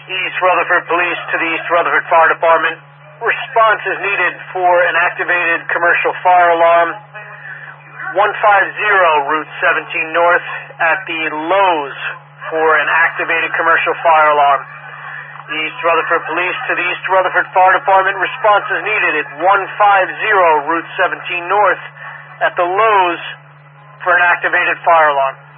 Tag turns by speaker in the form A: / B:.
A: East Rutherford Police to the East Rutherford Fire Department. Response is needed for an activated commercial fire alarm. 150 Route 17 North at the Lowe's for an activated commercial fire alarm. East Rutherford Police to the East Rutherford Fire Department. Response is needed at 150 Route 17 North at the Lowe's for an activated fire alarm.